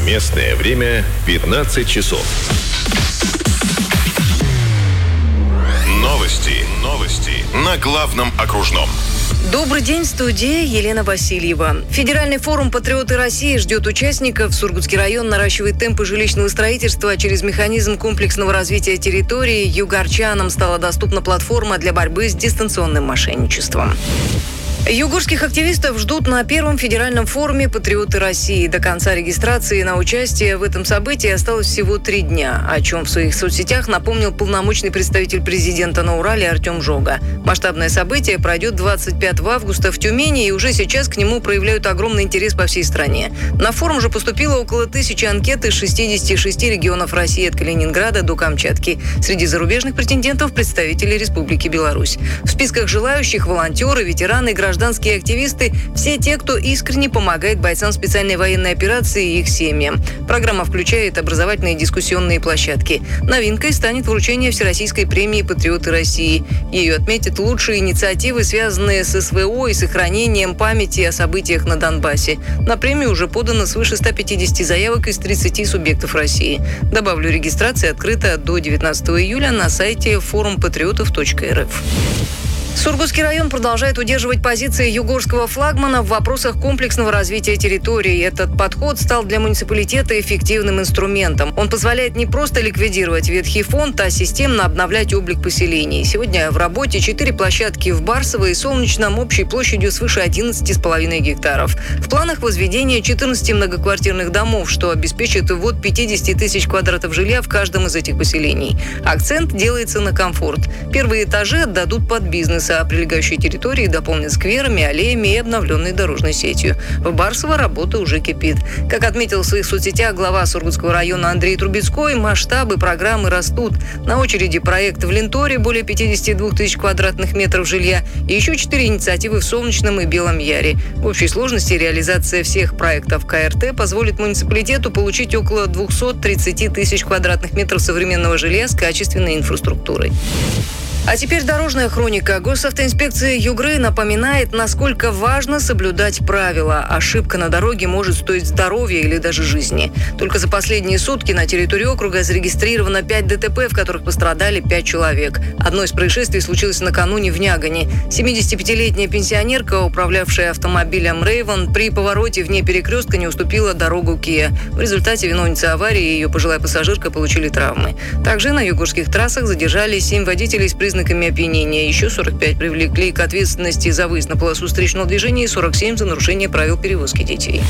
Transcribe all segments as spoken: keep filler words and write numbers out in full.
Местное время пятнадцать часов. Новости. Новости на главном окружном. Добрый день, в студии Елена Васильева. Федеральный форум «Патриоты России» ждет участников. Сургутский район наращивает темпы жилищного строительства через механизм комплексного развития территории. Югорчанам стала доступна платформа для борьбы с дистанционным мошенничеством. Югорских активистов ждут на первом федеральном форуме «Патриоты России». До конца регистрации на участие в этом событии осталось всего три дня, о чем в своих соцсетях напомнил полномочный представитель президента на Урале Артем Жога. Масштабное событие пройдет двадцать пятого августа в Тюмени, и уже сейчас к нему проявляют огромный интерес по всей стране. На форум же поступило около тысячи анкет из шестидесяти шести регионов России от Калининграда до Камчатки. Среди зарубежных претендентов представители Республики Беларусь. В списках желающих волонтеры, ветераны, граждане, гражданские активисты – все те, кто искренне помогает бойцам специальной военной операции и их семьям. Программа включает образовательные дискуссионные площадки. Новинкой станет вручение Всероссийской премии «Патриоты России». Ее отметят лучшие инициативы, связанные с СВО и сохранением памяти о событиях на Донбассе. На премию уже подано свыше ста пятидесяти заявок из тридцати субъектов России. Добавлю, регистрация открыта до девятнадцатого июля на сайте форум патриотов точка эр эф. Сургутский район продолжает удерживать позиции югорского флагмана в вопросах комплексного развития территории. Этот подход стал для муниципалитета эффективным инструментом. Он позволяет не просто ликвидировать ветхий фонд, а системно обновлять облик поселений. Сегодня в работе четыре площадки в Барсово и Солнечном общей площадью свыше одиннадцати с половиной гектаров. В планах возведение четырнадцати многоквартирных домов, что обеспечит ввод пятидесяти тысяч квадратов жилья в каждом из этих поселений. Акцент делается на комфорт. Первые этажи отдадут под бизнес, а прилегающие территории дополнят скверами, аллеями и обновленной дорожной сетью. В Барсово работа уже кипит. Как отметил в своих соцсетях глава Сургутского района Андрей Трубецкой, масштабы программы растут. На очереди проект в Ленторе, более пятидесяти двух тысяч квадратных метров жилья, и еще четыре инициативы в Солнечном и Белом Яре. В общей сложности реализация всех проектов ка эр тэ позволит муниципалитету получить около двухсот тридцати тысяч квадратных метров современного жилья с качественной инфраструктурой. А теперь дорожная хроника. Госавтоинспекция Югры напоминает, насколько важно соблюдать правила. Ошибка на дороге может стоить здоровья или даже жизни. Только за последние сутки на территории округа зарегистрировано пять дэ тэ пэ, в которых пострадали пять человек. Одно из происшествий случилось накануне в Нягане. семидесятипятилетняя пенсионерка, управлявшая автомобилем Рейвен, при повороте вне перекрестка не уступила дорогу Киа. В результате виновница аварии и ее пожилая пассажирка получили травмы. Также на югорских трассах задержали семь водителей с признаками опьянения. Еще сорок пять привлекли к ответственности за выезд на полосу встречного движения и сорок семь за нарушение правил перевозки детей.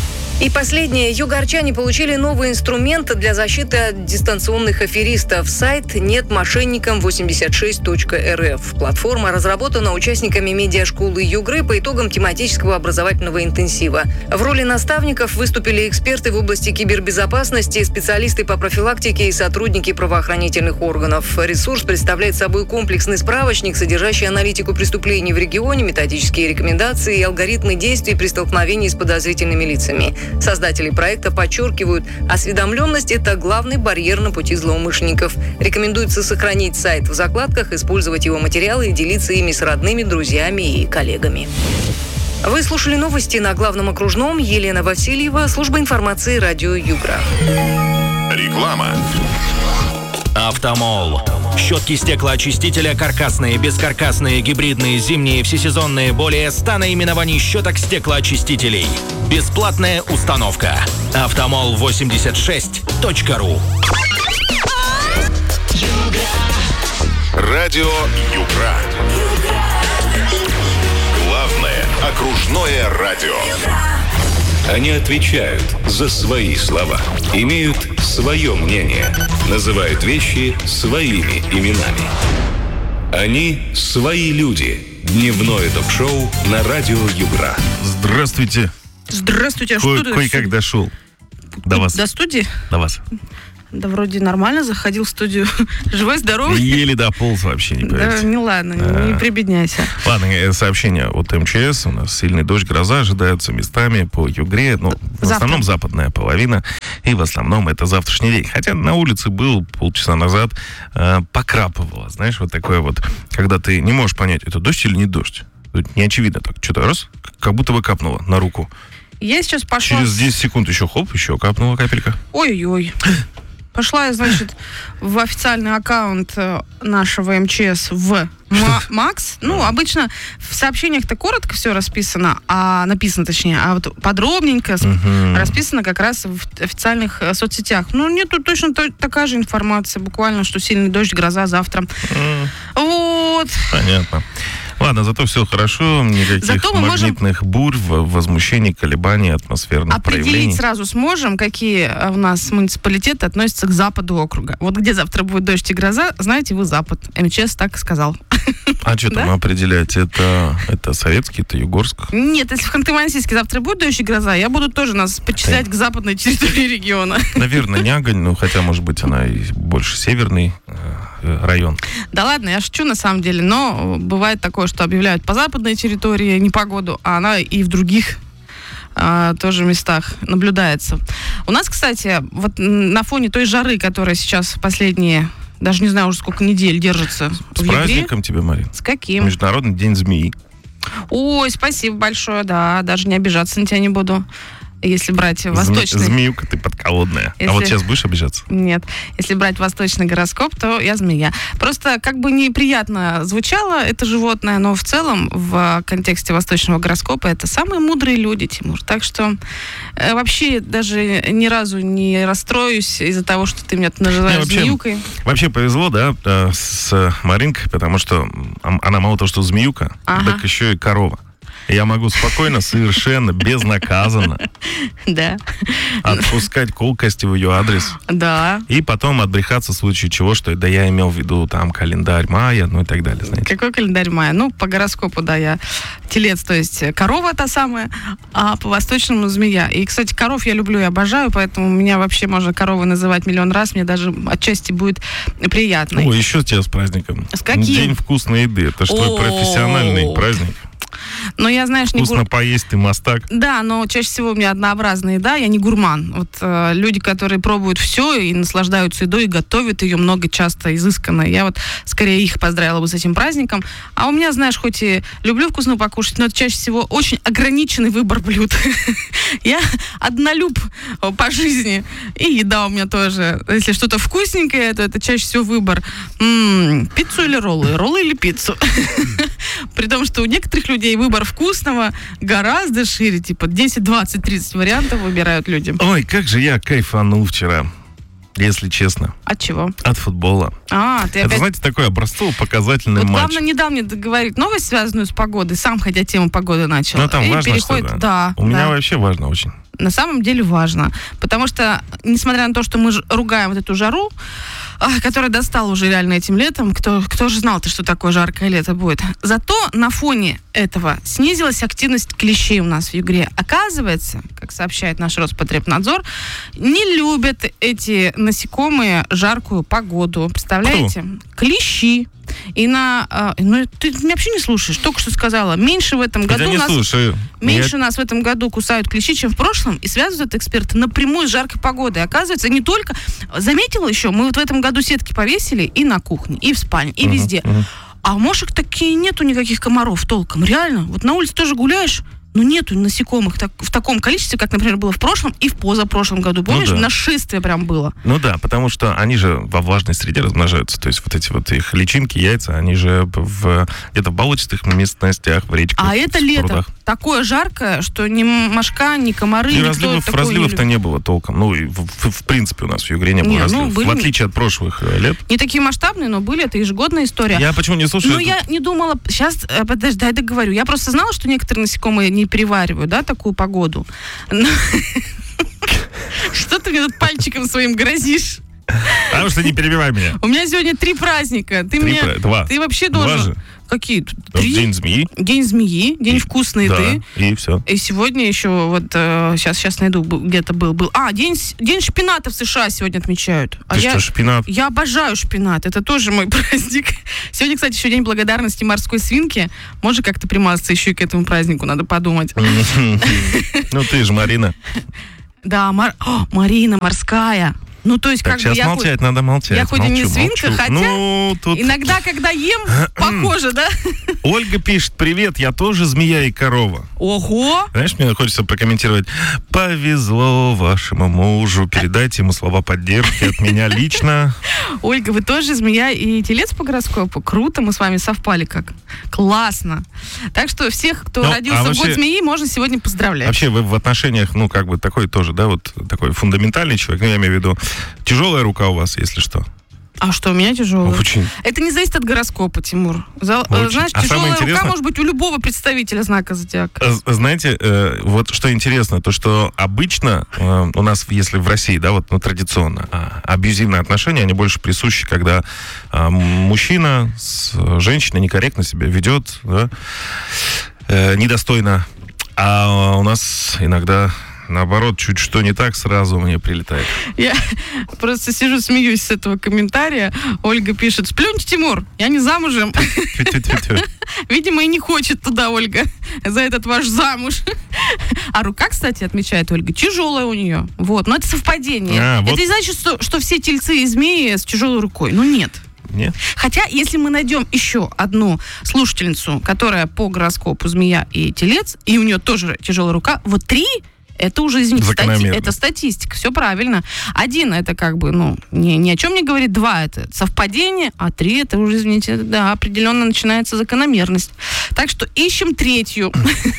И последнее. Югорчане получили новый инструмент для защиты от дистанционных аферистов. Сайт нет мошенникам восемьдесят шесть точка эр эф. Платформа разработана участниками медиашколы Югры по итогам тематического образовательного интенсива. В роли наставников выступили эксперты в области кибербезопасности, специалисты по профилактике и сотрудники правоохранительных органов. Ресурс представляет собой комплексный справочник, содержащий аналитику преступлений в регионе, методические рекомендации и алгоритмы действий при столкновении с подозрительными лицами. Создатели проекта подчеркивают, осведомленность – это главный барьер на пути злоумышленников. Рекомендуется сохранить сайт в закладках, использовать его материалы и делиться ими с родными, друзьями и коллегами. Вы слушали новости на главном окружном. Елена Васильева, служба информации радио Югра. Реклама. Автомол. Щетки стеклоочистителя каркасные, бескаркасные, гибридные, зимние, всесезонные. Более ста наименований щеток стеклоочистителей. Бесплатная установка. автомол восемьдесят шесть точка ру. Радио Югра. Главное окружное радио. Они отвечают за свои слова, имеют свое мнение, называют вещи своими именами. Они свои люди. Дневное ток-шоу на радио Югра. Здравствуйте. Здравствуйте. А Ко- что ты? Кое-как дошел. До вас. До студии? До вас. Да вроде нормально, заходил в студию. Живой, здоровый. Еле дополз вообще, не Да, поверите. не ладно, А. не прибедняйся. Ладно, э, сообщение от эм че эс. У нас сильный дождь, гроза ожидаются местами по Югре. Ну, в Завтра. основном западная половина. И в основном это завтрашний день. Хотя на улице был полчаса назад, э, покрапывало. Знаешь, вот такое вот, когда ты не можешь понять, это дождь или не дождь. Тут не очевидно так. Что-то раз, как будто бы капнуло на руку. Я сейчас пошла... Через десять секунд еще хоп, еще капнула капелька. Ой-ой. Пошла я, значит, в официальный аккаунт нашего эм че эс в Макс. Ну, обычно в сообщениях-то коротко все расписано, а написано точнее, а вот подробненько uh-huh. расписано как раз в официальных соцсетях. Ну, нет, тут точно то, такая же информация, буквально, что сильный дождь, гроза завтра. Uh-huh. Вот. Понятно. Ладно, зато все хорошо, никаких зато магнитных можем... бурь, возмущений, колебаний, атмосферных определить проявлений. Определить сразу сможем, какие у нас муниципалитеты относятся к западу округа. Вот где завтра будет дождь и гроза, знаете вы запад. эм че эс так и сказал. А что там да? определять? Это, это Советский, это Югорск? Нет, если в Ханты-Мансийске завтра будет дождь и гроза, я буду тоже нас причислять к западной территории региона. Наверное, Нягань, ну хотя, может быть, она и больше северный район. Да ладно, я шучу на самом деле, но бывает такое, что объявляют по западной территории непогоду, а она и в других а, тоже местах наблюдается. У нас, кстати, вот на фоне той жары, которая сейчас последние, даже не знаю уже сколько недель держится С в праздником Югре. тебя, Марин. С каким? Международный день змеи. Ой, спасибо большое, да, даже не обижаться на тебя не буду. Если брать восточный... Зме- змеюка ты подколодная. Если... А вот сейчас будешь обижаться? Нет. Если брать восточный гороскоп, то я змея. Просто как бы неприятно звучало это животное, но в целом в контексте восточного гороскопа это самые мудрые люди, Тимур. Так что э, вообще даже ни разу не расстроюсь из-за того, что ты меня называешь вообще, змеюкой. Вообще повезло, да, с Маринкой, потому что она мало того, что змеюка, ага. так еще и корова. Я могу спокойно, совершенно безнаказанно да. отпускать колкости в ее адрес. Да. И потом отбрехаться в случае чего, что да я имел в виду там календарь мая, ну и так далее, знаете. Какой календарь мая? Ну, по гороскопу, да, я телец, то есть корова та самая, а по восточному змея. И, кстати, коров я люблю и обожаю, поэтому меня вообще можно коровой называть миллион раз, мне даже отчасти будет приятно. О, еще тебя с праздником. С каким? День вкусной еды. Это же твой профессиональный праздник. Но я, знаешь, не Вкусно гур... поесть, ты мастак. Да, но чаще всего у меня однообразная еда, я не гурман. Вот э, люди, которые пробуют все и наслаждаются едой, и готовят ее много, часто, изысканно. Я вот скорее их поздравила бы с этим праздником. А у меня, знаешь, хоть и люблю вкусно покушать, но это чаще всего очень ограниченный выбор блюд. Я однолюб по жизни. И еда у меня тоже. Если что-то вкусненькое, то это чаще всего выбор. М-м, пиццу или роллы? Роллы или пиццу? При том, что у некоторых людей выбор вкусного гораздо шире. Типа десять, двадцать, тридцать вариантов выбирают люди. Ой, как же я кайфанул вчера, если честно. От чего? От футбола. А, ты Это, опять... знаете, такой образцово-показательный Вот матч. главное, не дал мне договорить новость, связанную с погодой. Сам, хотя тему погоды начал. Ну, там и важно, переходит... что, да. У да. меня вообще важно очень. На самом деле важно. Потому что, несмотря на то, что мы ругаем вот эту жару, которая достала уже реально этим летом, кто, кто же знал-то, что такое жаркое лето будет. Зато на фоне этого снизилась активность клещей у нас в Югре. Оказывается, как сообщает наш Роспотребнадзор, не любят эти насекомые жаркую погоду. Представляете? Кто? Клещи. И на... Ну, ты меня вообще не слушаешь. Только что сказала. Меньше в этом году не нас... слушаю. Меньше Я... нас в этом году кусают клещи, чем в прошлом. И связывают эксперты напрямую с жаркой погодой. Оказывается, не только... Заметила еще, мы вот в этом году сетки повесили и на кухне, и в спальне, и uh-huh, везде. Uh-huh. А мошек такие нету никаких комаров толком. Реально. Вот на улице тоже гуляешь, но нету насекомых так, в таком количестве, как, например, было в прошлом и в позапрошлом году. Помнишь, ну, да. Нашествие прям было. Ну да, потому что они же во влажной среде размножаются. То есть вот эти вот их личинки, яйца, они же в, где-то в болотистых местностях, в речках. А это лето такое жаркое, что ни мошка, ни комары, и никто разливов, такое разливов-то не, не было толком. Ну, и в, в, в принципе, у нас в Югре не было не, разливов. Ну, были... В отличие от прошлых лет. Не такие масштабные, но были. Это ежегодная история. Я почему не слушаю? Ну, это... я не думала... Сейчас, подожди, дай договорю. Я просто знала, что некоторые насекомые не переваривают, да, такую погоду. Что ты мне тут пальчиком своим грозишь? Потому что не перебивай меня. У меня сегодня три праздника. Ты мне... Два. Ты вообще должен... Какие? Три? День змеи. День змеи, день и, вкусной да, еды. И все. И сегодня еще вот э, сейчас, сейчас найду, где-то был, был. А, день, день шпината в США сегодня отмечают. А Ты я, что, шпинат? Я обожаю шпинат. Это тоже мой праздник. Сегодня, кстати, еще день благодарности морской свинки. Может, как-то примазаться еще и к этому празднику, надо подумать. Ну ты же Марина. Да, Марина морская. Ну, то есть, Так, как сейчас бы я молчать хоть, надо, молчать. я хоть и не Молчу, свинка, молчу. хотя Ну, тут... иногда, когда ем, похоже, да? Ольга пишет: привет, я тоже змея и корова. Ого! Знаешь, мне хочется прокомментировать: повезло вашему мужу, передайте ему слова поддержки от меня лично. Ольга, вы тоже змея и телец по гороскопу? Круто, мы с вами совпали как. Классно. Так что всех, кто Ну, родился а в вообще- год змеи, можно сегодня поздравлять. Вообще вы в отношениях, ну, как бы такой тоже, да, вот такой фундаментальный человек, ну, я имею в виду, тяжелая рука у вас, если что. А что, у меня тяжелая? Очень. Это не зависит от гороскопа, Тимур. За- Очень. Знаешь, А самое тяжелая рука интересное- может быть у любого представителя знака зодиака. З- Знаете, э, вот что интересно, то что обычно э, у нас, если в России, да, вот, ну, традиционно, а, абьюзивные отношения, они больше присущи, когда а, мужчина с женщиной некорректно себя ведет, да, э, недостойно. А у нас иногда, наоборот, чуть что не так, сразу мне прилетает. Я просто сижу, смеюсь с этого комментария. Ольга пишет: сплюньте, Тимур, я не замужем. Тю-тю-тю-тю. Видимо, и не хочет туда, Ольга, за этот ваш замуж. А рука, кстати, отмечает Ольга, тяжелая у нее. Вот, но это совпадение. А, это вот. не значит, что, что все тельцы и змеи с тяжелой рукой. Ну, нет. Нет? Хотя, если мы найдем еще одну слушательницу, которая по гороскопу змея и телец, и у нее тоже тяжелая рука, вот три это уже, извините, стати- Закономерно. это статистика, все правильно. Один это как бы, ну, ни, ни о чем не говорит, два это совпадение, а три это уже, извините, да, определенно начинается закономерность. Так что ищем третью.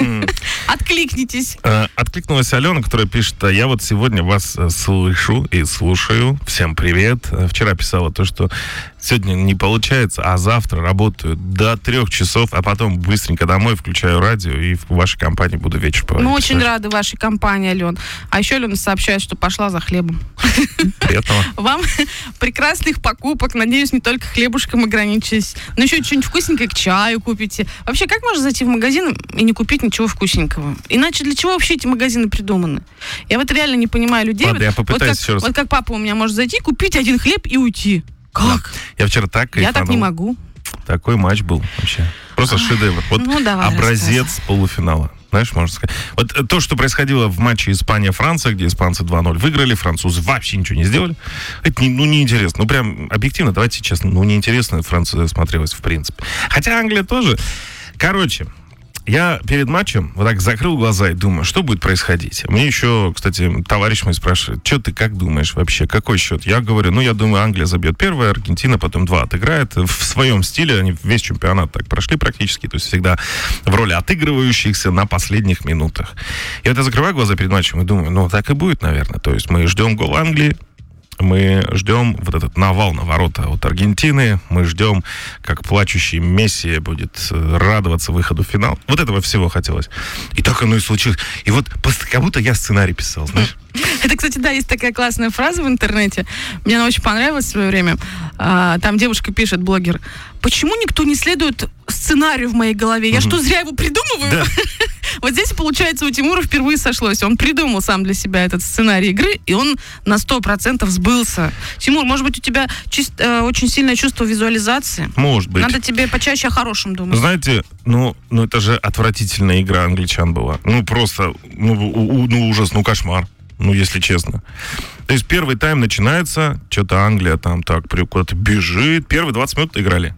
Откликнитесь. Э, Откликнулась Алена, которая пишет: а я вот сегодня вас э, слышу и слушаю. Всем привет. Э, Вчера писала то, что сегодня не получается, а завтра работаю до трех часов, а потом быстренько домой включаю радио и в вашей компании буду вечер проводить. Мы очень Представляешь? рады вашей компании, Ален. А еще Алена сообщает, что пошла за хлебом. Приятного. Вам прекрасных покупок. Надеюсь, не только хлебушком ограничитесь, но еще что-нибудь вкусненькое к чаю купите. Вообще, как можно зайти в магазин и не купить ничего вкусненького? Иначе для чего вообще эти магазины придуманы? Я вот реально не понимаю людей. Ладно, я вот, попытаюсь как, еще раз. вот как папа у меня может зайти, купить один хлеб и уйти. Как? Я вчера так Я так не кайфанул. могу. Такой матч был вообще. Просто шедевр. Вот ну, давай, образец рассказывай. полуфинала. Знаешь, можно сказать. Вот э, то, что происходило в матче Испания-Франция, где испанцы два ноль выиграли, французы вообще ничего не сделали. Это не, ну, неинтересно. Ну, прям объективно, давайте честно, ну, неинтересно Франция смотрелась в принципе. Хотя Англия тоже. Короче, я перед матчем вот так закрыл глаза и думаю, что будет происходить. Мне еще, кстати, товарищ мой спрашивает: что ты как думаешь вообще, какой счет? Я говорю, ну, я думаю, Англия забьет первое, Аргентина потом два отыграет. В своем стиле они весь чемпионат так прошли практически, то есть всегда в роли отыгрывающихся на последних минутах. И вот я закрываю глаза перед матчем и думаю, ну, так и будет, наверное. То есть мы ждем гол Англии, мы ждем вот этот навал на ворота от Аргентины. Мы ждем, как плачущий Месси будет э, радоваться выходу в финал. Вот этого всего хотелось. И так оно и случилось. И вот просто как будто я сценарий писал, знаешь. Это, кстати, да, есть такая классная фраза в интернете. Мне она очень понравилась в свое время. А, там девушка пишет, блогер: почему никто не следует сценарию в моей голове? Я что, зря его придумываю? Да. Вот здесь, получается, у Тимура впервые сошлось. Он придумал сам для себя этот сценарий игры, и он на сто процентов сбылся. Тимур, может быть, у тебя чис- э, очень сильное чувство визуализации? Может быть. Надо тебе почаще о хорошем думать. Знаете, ну, ну это же отвратительная игра англичан была. Ну просто, ну, у- у- ну ужас, ну кошмар. Ну, если честно. То есть первый тайм начинается, что-то Англия там так при- куда-то бежит. Первые двадцать минут играли.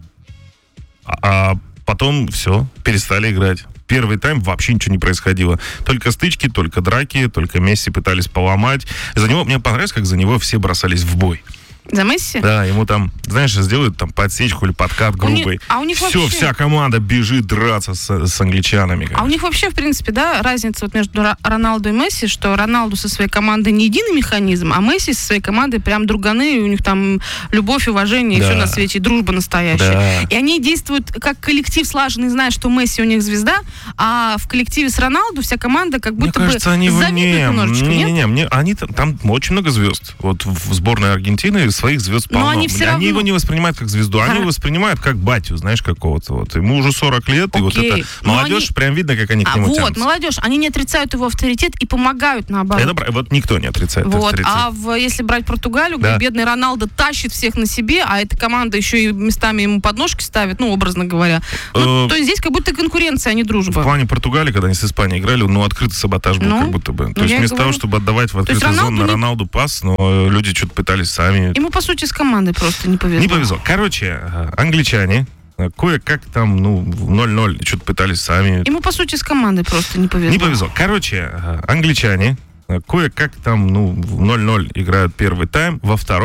А, а потом все, перестали играть. Первый тайм вообще ничего не происходило. Только стычки, только драки, только Месси пытались поломать. За него, мне понравилось, как за него все бросались в бой. За Месси? Да, ему там, знаешь, сделают там подсечку или подкат У них- грубый. а у них Все, вообще- вся команда бежит драться с, с англичанами. А у них вообще, в принципе, да, разница вот между Ро- Роналду и Месси, что Роналду со своей командой не единый механизм, а Месси со своей командой прям друганы, и у них там любовь, уважение и Да. все на свете, и дружба настоящая. Да. И они действуют как коллектив слаженный, зная, что Месси у них звезда, а в коллективе с Роналду вся команда как Мне будто кажется, бы они завидует не, немножечко, не, нет? не, не, мне, они там, там очень много звезд. Вот в сборной Аргентины своих звезд полно. Но они все равно... Они его не воспринимают как звезду, они Хор- его воспринимают как батю, знаешь, какого-то. Вот. Ему уже сорок лет, и вот Окей, это но молодежь, они- прям видно, как они к А, нему вот, тянутся. молодежь, они не отрицают его авторитет и помогают, наоборот. Это пра- вот никто не отрицает Вот. авторитет. А в, если брать Португалию, Да. где бедный Роналдо тащит всех на себе, а эта команда еще и местами ему подножки ставит, ну, образно говоря. Ну, Э, то есть здесь как будто конкуренция, а не В дружба. плане Португалии, когда они с Испанией играли, ну, открытый саботаж был, Ну, как будто бы. ну, То есть я и вместо того, говорю. чтобы отдавать в есть открытую зону Роналду на не- Роналду пас, но э, люди что-то пытались сами. Ему, по сути, с командой просто не повезло. Не повезло. Короче, э, англичане э, кое-как там, ну, в ноль-ноль что-то пытались сами. Ему, по сути, с командой просто не повезло. Не повезло. Короче, э, англичане э, кое-как там, ну, в ноль-ноль играют первый тайм, во втором